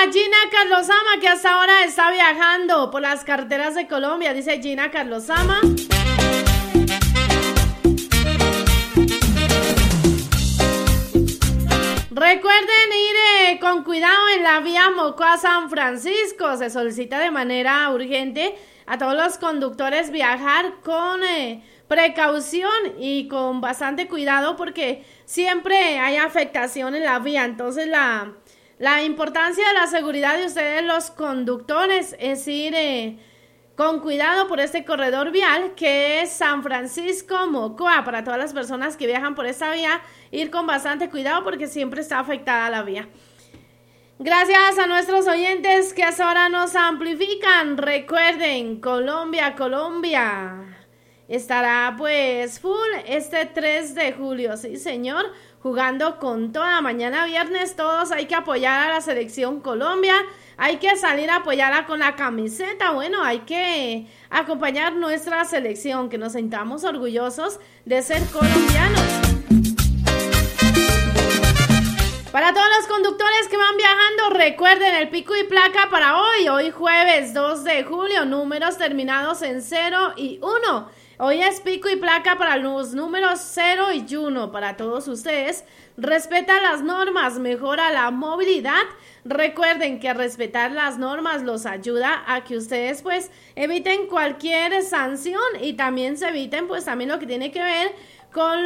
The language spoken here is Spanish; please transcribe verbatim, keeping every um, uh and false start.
a Gina Carlosama, que hasta ahora está viajando por las carreteras de Colombia, dice Gina Carlosama. Recuerden ir eh, con cuidado en la vía Mocoa-San Francisco. Se solicita de manera urgente a todos los conductores viajar con eh, precaución y con bastante cuidado, porque siempre hay afectación en la vía. Entonces la, la importancia de la seguridad de ustedes los conductores es ir eh, con cuidado por este corredor vial que es San Francisco-Mocoa. Para todas las personas que viajan por esta vía, ir con bastante cuidado porque siempre está afectada la vía. Gracias a nuestros oyentes que hasta ahora nos amplifican. Recuerden, Colombia, Colombia estará pues full este tres de julio, sí señor, jugando con toda. Mañana viernes todos hay que apoyar a la selección Colombia, hay que salir a apoyarla con la camiseta. Bueno, hay que acompañar nuestra selección, que nos sintamos orgullosos de ser colombianos. Para todos los conductores que van viajando, recuerden el pico y placa para hoy, hoy jueves dos de julio, números terminados en cero y uno. Hoy es pico y placa para los números cero y uno. Para todos ustedes, respeta las normas, mejora la movilidad. Recuerden que respetar las normas los ayuda a que ustedes pues eviten cualquier sanción y también se eviten pues también lo que tiene que ver con